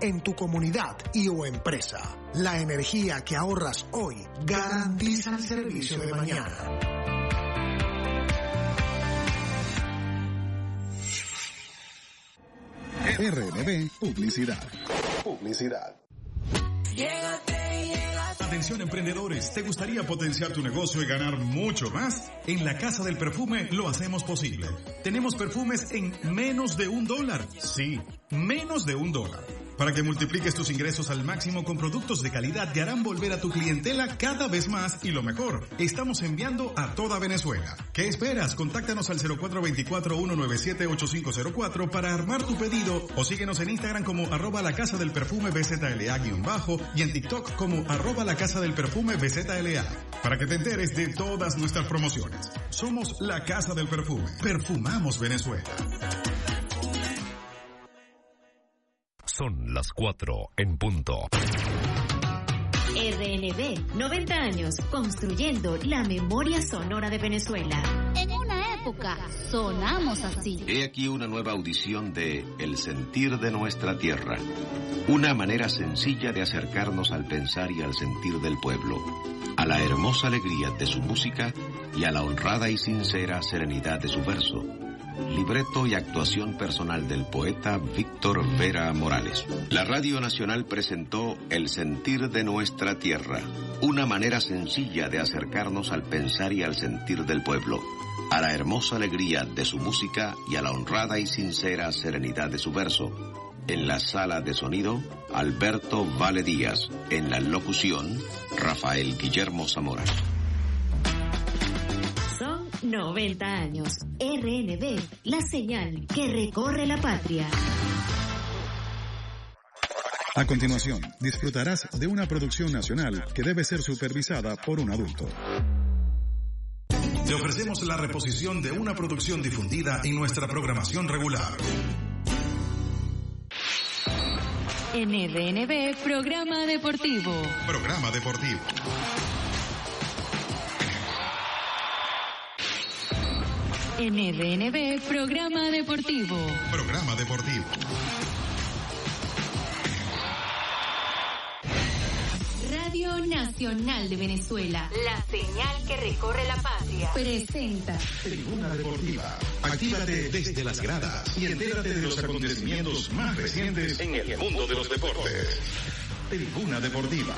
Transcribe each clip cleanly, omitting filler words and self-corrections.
en tu comunidad y o empresa. La energía que ahorras hoy garantiza el servicio de mañana. RNB Publicidad. Atención emprendedores, ¿te gustaría potenciar tu negocio y ganar mucho más? En la Casa del Perfume lo hacemos posible. Tenemos perfumes en menos de $1. Sí, menos de $1. Para que multipliques tus ingresos al máximo con productos de calidad que harán volver a tu clientela cada vez más y lo mejor, estamos enviando a toda Venezuela. ¿Qué esperas? Contáctanos al 0424-197-8504 para armar tu pedido o síguenos en Instagram como @lacasadelperfume_BZLA- y en TikTok como @lacasadelperfume_BZLA para que te enteres de todas nuestras promociones. Somos La Casa del Perfume. Perfumamos Venezuela. Son las 4 en punto. RNB, 90 años construyendo la memoria sonora de Venezuela. En una época sonamos así. He aquí una nueva audición de El sentir de nuestra tierra. Una manera sencilla de acercarnos al pensar y al sentir del pueblo, a la hermosa alegría de su música y a la honrada y sincera serenidad de su verso. Libreto y actuación personal del poeta Víctor Vera Morales. La Radio Nacional presentó El sentir de nuestra tierra, una manera sencilla de acercarnos al pensar y al sentir del pueblo, a la hermosa alegría de su música y a la honrada y sincera serenidad de su verso. En la sala de sonido, Alberto Vale Díaz. En la locución, Rafael Guillermo Zamora. 90 años. RNB, la señal que recorre la patria. A continuación, disfrutarás de una producción nacional que debe ser supervisada por un adulto. Te ofrecemos la reposición de una producción difundida en nuestra programación regular. En RNB, programa deportivo. Programa deportivo. En RNB, programa deportivo. Programa deportivo. Radio Nacional de Venezuela. La señal que recorre la patria. Presenta Tribuna Deportiva. Actívate desde las gradas y entérate de los acontecimientos más recientes en el mundo de los deportes. Tribuna Deportiva.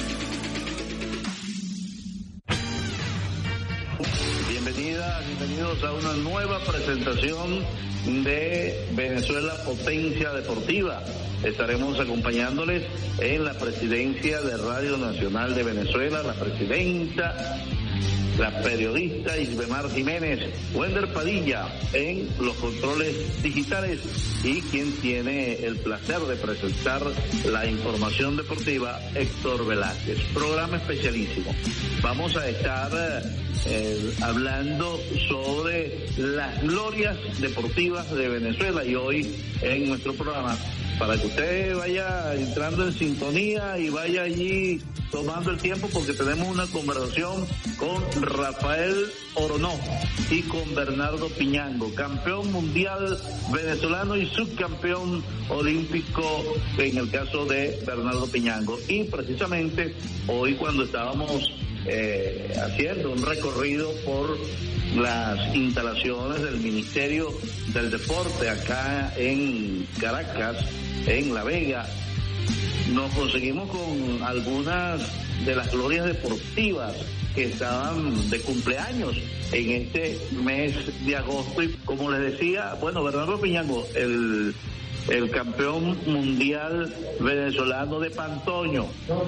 Bienvenidos a una nueva presentación de Venezuela Potencia Deportiva. Estaremos acompañándoles en la presidencia de Radio Nacional de Venezuela, la presidenta, la periodista Isbemar Jiménez, Wender Padilla en los controles digitales y quien tiene el placer de presentar la información deportiva, Héctor Velázquez. Programa especialísimo. Vamos a estar hablando sobre las glorias deportivas de Venezuela y hoy en nuestro programa, para que usted vaya entrando en sintonía y vaya allí tomando el tiempo, porque tenemos una conversación con Rafael Oronó y con Bernardo Piñango, campeón mundial venezolano y subcampeón olímpico en el caso de Bernardo Piñango. Y precisamente hoy, cuando estábamos haciendo un recorrido por las instalaciones del Ministerio del Deporte acá en Caracas, en La Vega, nos conseguimos con algunas de las glorias deportivas que estaban de cumpleaños en este mes de agosto. Y como les decía, bueno, Bernardo Piñango, el campeón mundial venezolano de Pantoño.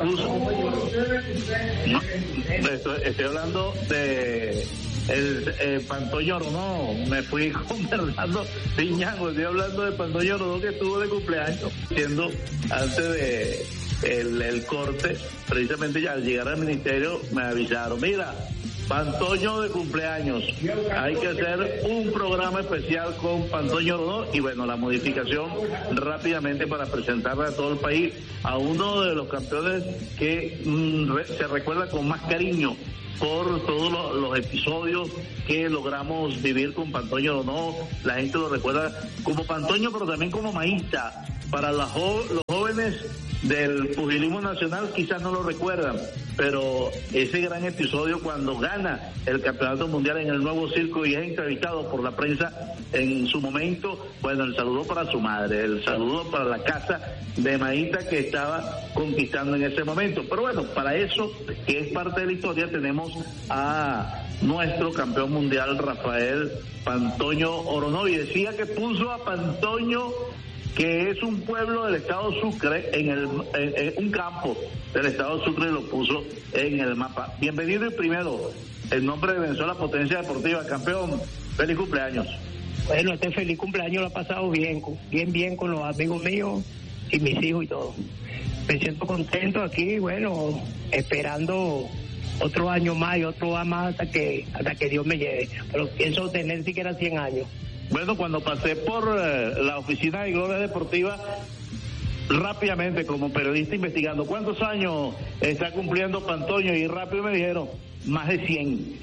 Estoy hablando de el Pantoño Oronó. Me fui con Bernardo Piñango. Estoy hablando de Pantoño Oronó, que estuvo de cumpleaños, siendo antes de el corte. Precisamente ya al llegar al ministerio me avisaron: mira, Pantoño de cumpleaños, hay que hacer un programa especial con Pantoño Oronó. Y bueno, la modificación rápidamente para presentarle a todo el país a uno de los campeones que se recuerda con más cariño por todos los episodios que logramos vivir con Pantoño Oronó. La gente lo recuerda como Pantoño, pero también como maísta, Para los jóvenes del pugilismo nacional quizás no lo recuerdan, pero ese gran episodio cuando gana el campeonato mundial en el Nuevo Circo y es entrevistado por la prensa en su momento, bueno, el saludo para su madre, el saludo para la casa de Maíta que estaba conquistando en ese momento. Pero bueno, para eso, que es parte de la historia, tenemos a nuestro campeón mundial Rafael Pantoño Oronovi. Y decía que puso a Pantoño, que es un pueblo del estado Sucre, en un campo del estado Sucre, y lo puso en el mapa. Bienvenido, y primero, en nombre de Venezuela Potencia Deportiva, campeón, feliz cumpleaños. Bueno, este feliz cumpleaños lo ha pasado bien con los amigos míos y mis hijos y todo. Me siento contento aquí, bueno, esperando otro año más y otro más hasta que Dios me lleve. Pero pienso tener siquiera 100 años. Bueno, cuando pasé por la oficina de Gloria Deportiva, rápidamente como periodista investigando cuántos años está cumpliendo Pantoño, y rápido me dijeron más de 100.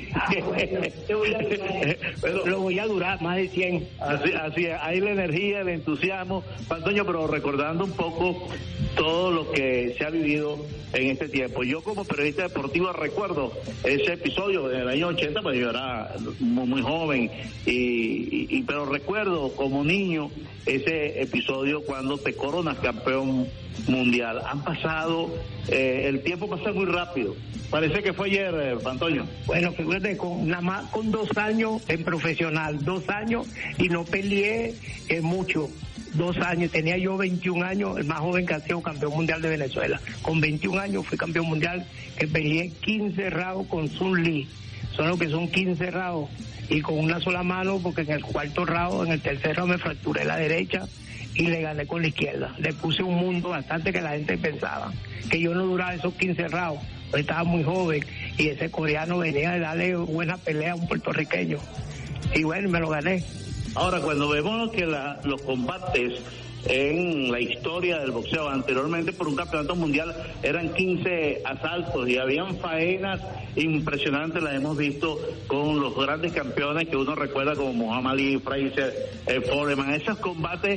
Lo voy a durar, más de 100. Así es, hay la energía, el entusiasmo, Pantoño, pero recordando un poco todo lo que se ha vivido en este tiempo. Yo como periodista deportivo recuerdo ese episodio del año 80, pues yo era muy joven, pero recuerdo como niño ese episodio cuando te coronas campeón mundial. Han pasado, el tiempo pasa muy rápido. Parece que fue ayer, Pantoño. Bueno, fíjate, nada más con 2 años en profesional, 2 años, y no peleé mucho. 2 años, tenía yo 21 años, el más joven que ha sido campeón mundial de Venezuela. Con 21 años fui campeón mundial, que peleé 15 rounds con Sun Lee. Son lo que son 15 rounds. Y con una sola mano, porque en el 4º round, en el 3er round me fracturé la derecha y le gané con la izquierda. Le puse un mundo bastante que la gente pensaba que yo no duraba esos 15 rounds. Pues estaba muy joven y ese coreano venía de darle buena pelea a un puertorriqueño. Y bueno, me lo gané. Ahora, cuando vemos que los combates en la historia del boxeo anteriormente por un campeonato mundial eran 15 asaltos y habían faenas impresionantes, las hemos visto con los grandes campeones que uno recuerda como Muhammad Ali, Frazier, Foreman, esos combates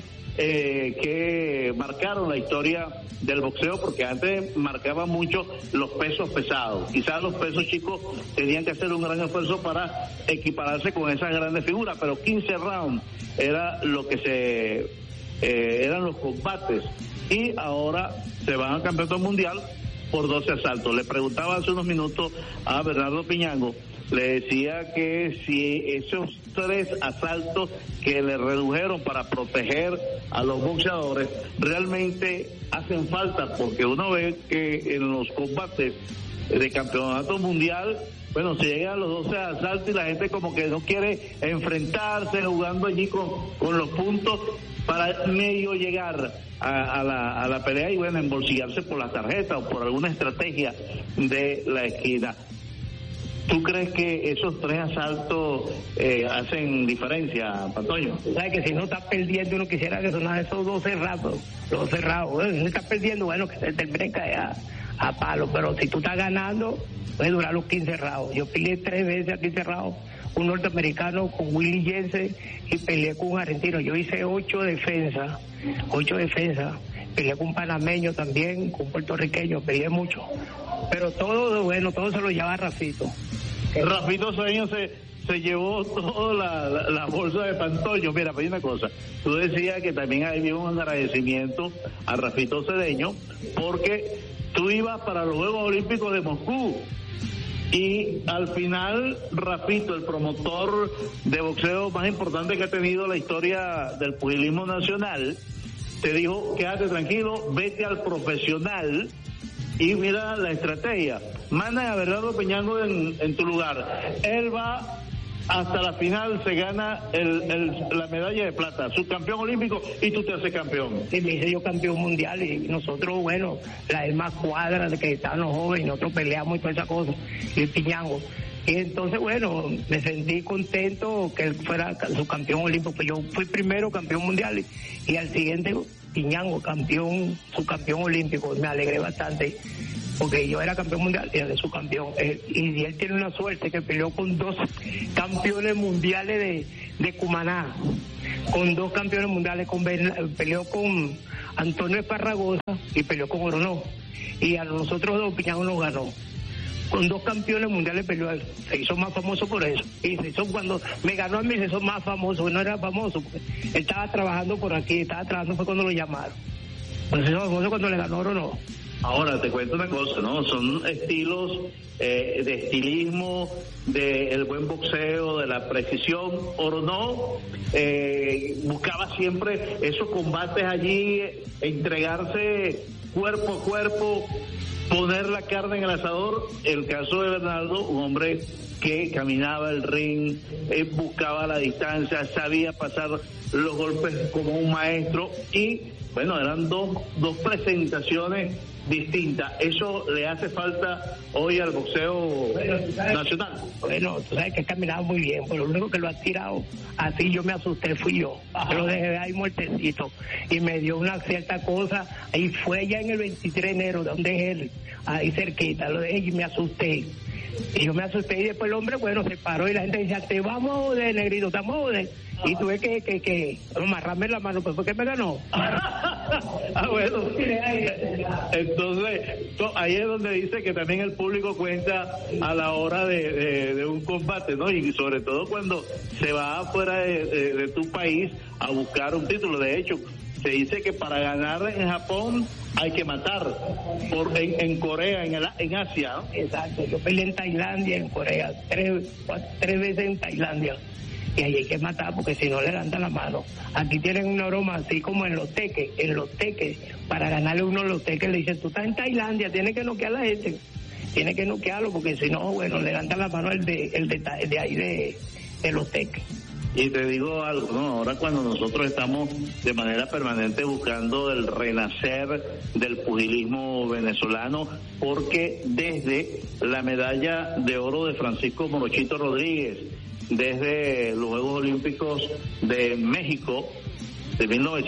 que marcaron la historia del boxeo, porque antes marcaban mucho los pesos pesados. Quizás los pesos chicos tenían que hacer un gran esfuerzo para equipararse con esas grandes figuras, pero 15 rounds era lo que eran los combates, y ahora se van al campeonato mundial por 12 asaltos. Le preguntaba hace unos minutos a Bernardo Piñango, le decía que si esos 3 asaltos que le redujeron para proteger a los boxeadores realmente hacen falta, porque uno ve que en los combates de campeonato mundial, bueno, se llega a los 12 asaltos y la gente como que no quiere enfrentarse, jugando allí con los puntos para medio llegar a la pelea y bueno, embolsillarse por la tarjeta o por alguna estrategia de la esquina. ¿Tú crees que esos 3 asaltos hacen diferencia, Pantoño? ¿Sabes que si no estás perdiendo, uno quisiera que sonaran esos 12 ratos? Los cerrados. Bueno, si no estás perdiendo, bueno, que se termine caer a palo. Pero si tú estás ganando, puede durar los 15 rounds. Yo peleé 3 veces a 15 rounds. Un norteamericano con Willie Jensen y peleé con un argentino. Yo hice 8 defensas. Peleé con un panameño también, con un puertorriqueño. Peleé mucho. Pero todo se lo lleva Rafito. Rafito Cedeño se llevó toda la bolsa de Pantoño. Mira, pues hay una cosa. Tú decías que también hay un agradecimiento a Rafito Cedeño, porque tú ibas para los Juegos Olímpicos de Moscú. Y al final, Rafito, el promotor de boxeo más importante que ha tenido la historia del pugilismo nacional, te dijo, quédate tranquilo, vete al profesional y mira la estrategia. Mandan a Bernardo Piñango en tu lugar. Él va hasta la final, se gana la medalla de plata, subcampeón olímpico, y tú te haces campeón. Sí, me hice yo campeón mundial y nosotros, bueno, la misma cuadra de que estaban los jóvenes, nosotros peleamos y todas esas cosas, y el Piñango. Y entonces, bueno, me sentí contento que él fuera subcampeón olímpico, pues yo fui primero campeón mundial y al siguiente Piñango subcampeón olímpico. Me alegré bastante porque yo era campeón mundial y él es subcampeón. Y él tiene una suerte que peleó con 2 campeones mundiales de Cumaná, con 2 campeones mundiales, peleó con Antonio Esparragosa y peleó con Orono. Y a nosotros dos Piñango nos ganó. Con 2 campeones mundiales peleó él. Se hizo más famoso por eso. Y se hizo, cuando me ganó a mí, se hizo más famoso. No era famoso, porque él estaba trabajando por aquí, fue cuando lo llamaron. Pues se hizo famoso cuando le ganó Orono. Ahora te cuento una cosa, ¿no? Son estilos de estilismo, del buen boxeo, de la precisión. Orono buscaba siempre esos combates allí, entregarse cuerpo a cuerpo, poner la carne en el asador. El caso de Bernardo, un hombre que caminaba el ring, buscaba la distancia, sabía pasar los golpes como un maestro y, bueno, eran dos presentaciones distinta. Eso le hace falta hoy al boxeo nacional. Bueno, tú sabes que caminaba muy bien, pero lo único que lo ha tirado así, yo me asusté, fui yo. Yo lo dejé ahí muertecito y me dio una cierta cosa y fue ya en el 23 de enero, donde es él, ahí cerquita, lo dejé y me asusté. Y yo me asusté y después el hombre, bueno, se paró y la gente decía, te vamos a joder, negrito, te vamos a joder. Y tuve que amarrarme la mano, pues, ¿por qué me ganó? Bueno, entonces, ahí es donde dice que también el público cuenta a la hora de un combate, ¿no? Y sobre todo cuando se va afuera de tu país a buscar un título. De hecho, se dice que para ganar en Japón hay que matar, en Corea, en Asia, ¿no? Exacto, yo peleé en Tailandia, en Corea, tres veces en Tailandia. Y ahí hay que matar porque si no le dan la mano. Aquí tienen una broma así como en los teques, para ganarle uno a los teques le dicen, tú estás en Tailandia, tienes que noquear a la gente, tienes que noquearlo porque si no, bueno, le dan la mano el de ahí de los teques. Y te digo algo, ¿no? Ahora cuando nosotros estamos de manera permanente buscando el renacer del pugilismo venezolano, porque desde la medalla de oro de Francisco Morochito Rodríguez, desde los Juegos Olímpicos de México de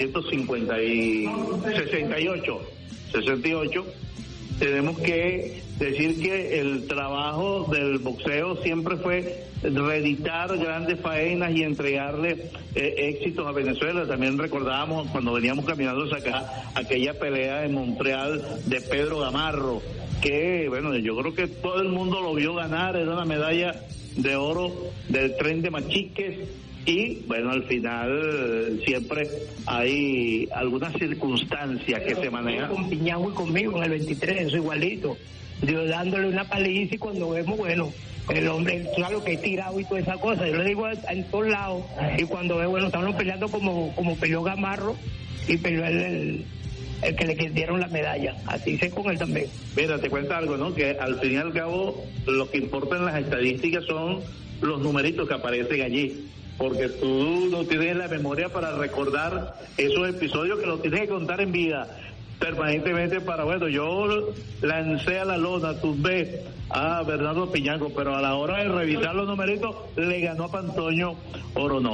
1968, tenemos que decir que el trabajo del boxeo siempre fue reeditar grandes faenas y entregarle éxitos a Venezuela. También recordábamos cuando veníamos caminando hacia acá aquella pelea en Montreal de Pedro Gamarro, que bueno, yo creo que todo el mundo lo vio ganar, era una medalla de oro del tren de Machiques. Y bueno, al final siempre hay algunas circunstancias que se manejan. Con Piñango y conmigo en el 23, eso igualito. Yo dándole una paliza y cuando vemos, bueno, el hombre, claro que he tirado y toda esa cosa, yo le digo en todos lados. Y cuando veo, bueno, estamos peleando como peleó Gamarro y peleó el que le dieron la medalla. Así hice con él también. Mira, te cuento algo, ¿no? Que al fin y al cabo lo que importa en las estadísticas son los numeritos que aparecen allí. Porque tú no tienes la memoria para recordar esos episodios que los tienes que contar en vida permanentemente para, bueno, yo lancé a la lona, tumbé a Bernardo Piñango, pero a la hora de revisar los numeritos le ganó a Pantoño Orono.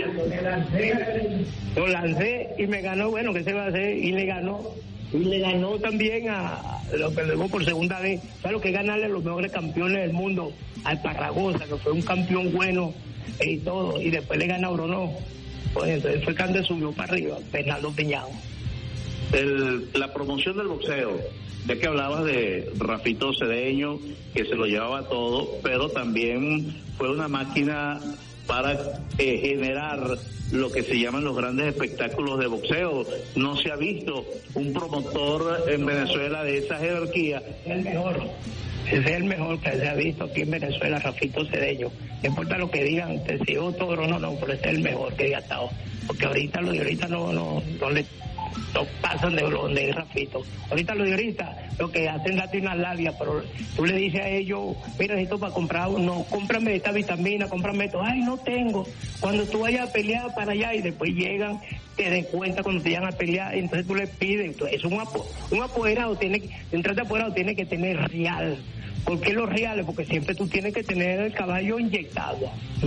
Lo lancé y me ganó, bueno, ¿qué se va a hacer? Y le ganó también a lo que luego por segunda vez. ¿Sabes lo que es ganarle a los mejores campeones del mundo? Al Esparragosa, que fue un campeón bueno y todo, y después le gana a Orono. Pues entonces fue cuando subió para arriba, Bernardo Piñango. La promoción del boxeo, ya que hablabas de Rafito Cedeño, que se lo llevaba todo, pero también fue una máquina para generar lo que se llaman los grandes espectáculos de boxeo. No se ha visto un promotor en Venezuela de esa jerarquía. El mejor. Ese es el mejor que se ha visto aquí en Venezuela, Rafito Cedeño. No importa lo que digan, te sigo todo, no, pero ese es el mejor que ha estado. Porque ahorita lo de ahorita no pasan de donde es Rafito. Ahorita lo de ahorita, lo que hacen date una labia, pero tú le dices a ellos, mira, esto para comprar, no, cómprame esta vitamina, cómprame esto, ay, no tengo. Cuando tú vayas a pelear para allá y después llegan, te des cuenta cuando te llegan a pelear, entonces tú le pides, entonces, es un apoderado, entrar de apoderado tiene que tener real. ¿Por qué los reales? Porque siempre tú tienes que tener el caballo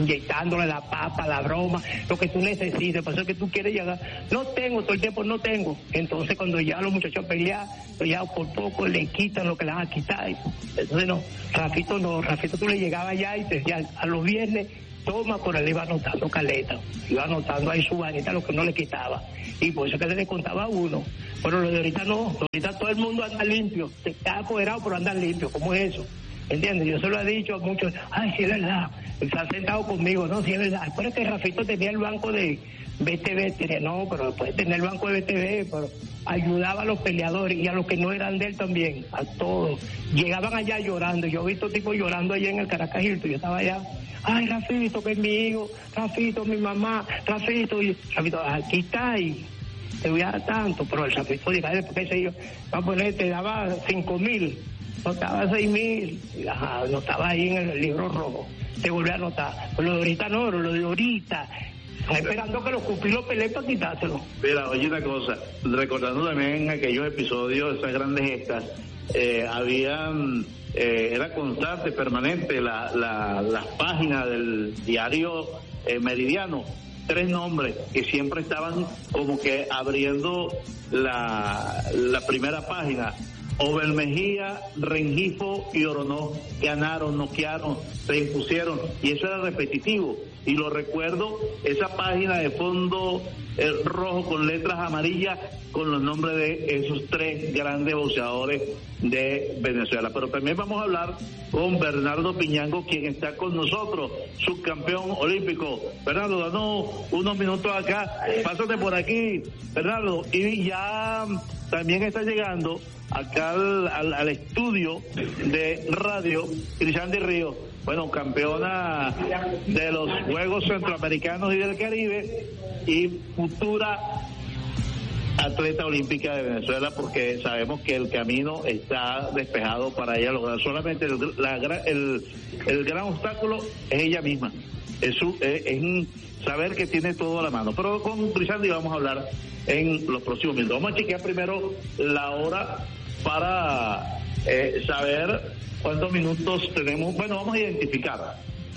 inyectándole la papa, la broma, lo que tú necesites, por eso que tú quieres llegar. No tengo, todo el tiempo no tengo. poco. Entonces cuando ya los muchachos pelean, ya por poco le quitan lo que les van a quitar. Entonces no, Rafito tú le llegabas ya y te decía a los viernes, toma, por él iba anotando caleta, iba anotando ahí su vainita lo que no le quitaba. Y por eso que se le contaba a uno. Pero lo de ahorita no, ahorita todo el mundo anda limpio, está apoderado pero anda limpio, ¿cómo es eso? ¿Entiendes? Yo se lo he dicho a muchos, ay, sí es verdad, se ha sentado conmigo, no, sí es verdad. Después que Rafito tenía el banco de BTV, tenía, no, pero después de tener el banco de BTV, pero ayudaba a los peleadores y a los que no eran de él también, a todos. Llegaban allá llorando, yo he visto tipos llorando allá en el Caracas Hilton, yo estaba allá, ay, Rafito, que es mi hijo, Rafito, mi mamá, Rafito, y Rafito, aquí está y te voy a dar tanto, pero el Rafito dijo, porque ese yo, va a poner, te daba 5,000. No estaba 6,000, no estaba ahí en el libro rojo, te volví a anotar. Pero lo de ahorita no, lo de ahorita, está esperando que los cupilos peleen para quitárselo. Mira, oye una cosa, recordando también en aquellos episodios, esas grandes gestas, era constante, permanente, las páginas del diario Meridiano, 3 nombres que siempre estaban como que abriendo la primera página. Obel Mejía, Rengifo y Orono ganaron, noquearon, se impusieron, y eso era repetitivo. Y lo recuerdo, esa página de fondo rojo con letras amarillas con los nombres de esos 3 grandes boxeadores de Venezuela. Pero también vamos a hablar con Bernardo Piñango, quien está con nosotros, subcampeón olímpico. Bernardo, danos unos minutos acá, pásate por aquí, Bernardo, y ya también está llegando acá al estudio de radio Crisandy Ríos, bueno, campeona de los Juegos Centroamericanos y del Caribe y futura atleta olímpica de Venezuela, porque sabemos que el camino está despejado para ella lograr. Solamente el gran obstáculo es ella misma, es saber que tiene todo a la mano. Pero con Crisandy vamos a hablar en los próximos minutos. Vamos a chequear primero la hora para saber cuántos minutos tenemos. Bueno, vamos a identificar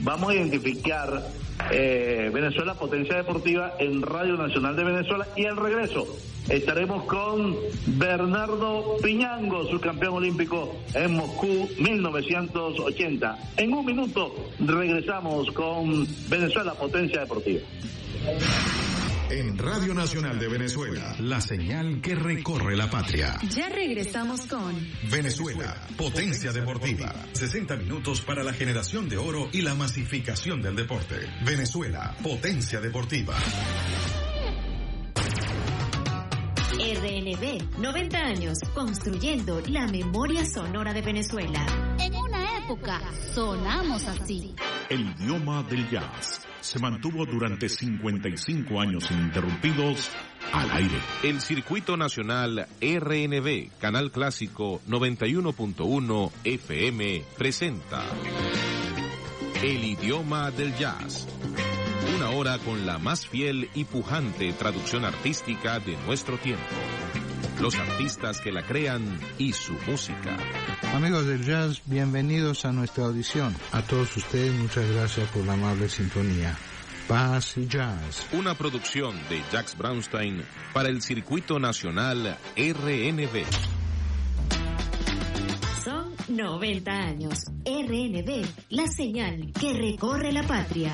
Venezuela Potencia Deportiva en Radio Nacional de Venezuela, y al regreso estaremos con Bernardo Piñango, subcampeón olímpico en Moscú 1980. En un minuto regresamos con Venezuela Potencia Deportiva. En Radio Nacional de Venezuela, la señal que recorre la patria. Ya regresamos con Venezuela, Potencia Deportiva. 60 minutos para la generación de oro y la masificación del deporte. Venezuela, Potencia Deportiva. RNB, 90 años, construyendo la memoria sonora de Venezuela. En una época, sonamos así. El idioma del jazz se mantuvo durante 55 años ininterrumpidos al aire. El Circuito Nacional RNB, Canal Clásico 91.1 FM, presenta El idioma del jazz. Una hora con la más fiel y pujante traducción artística de nuestro tiempo. Los artistas que la crean y su música. Amigos del jazz, bienvenidos a nuestra audición. A todos ustedes, muchas gracias por la amable sintonía. Paz y Jazz. Una producción de Jacques Brownstein para el Circuito Nacional RNB. Son 90 años. RNB, la señal que recorre la patria.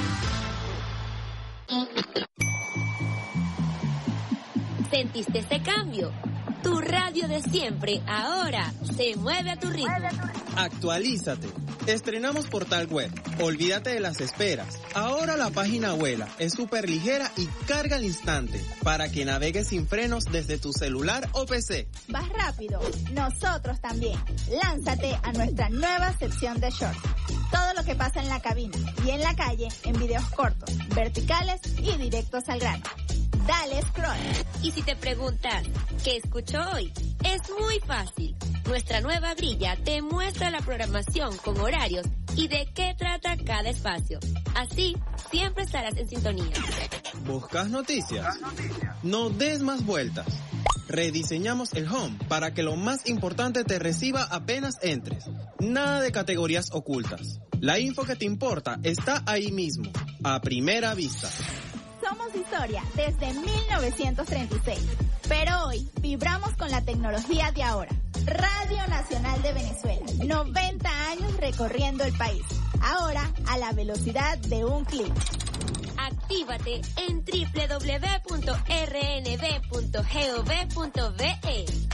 ¿Sentiste ese cambio? Tu radio de siempre ahora se mueve a tu ritmo. Actualízate. Estrenamos portal web. Olvídate de las esperas. Ahora la página vuela, es súper ligera y carga al instante para que navegues sin frenos desde tu celular o PC. Vas rápido. Nosotros también. Lánzate a nuestra nueva sección de shorts. Todo lo que pasa en la cabina y en la calle en videos cortos, verticales y directos al grano. Dale scroll. Y si te preguntas, ¿qué escucho hoy? Es muy fácil. Nuestra nueva grilla te muestra la programación con horarios y de qué trata cada espacio. Así, siempre estarás en sintonía. ¿Buscas noticias? No des más vueltas. Rediseñamos el home para que lo más importante te reciba apenas entres. Nada de categorías ocultas. La info que te importa está ahí mismo, a primera vista. Somos historia desde 1936. Pero hoy vibramos con la tecnología de ahora. Radio Nacional de Venezuela, 90 años recorriendo el país. Ahora a la velocidad de un clic. Actívate en www.rnb.gov.be.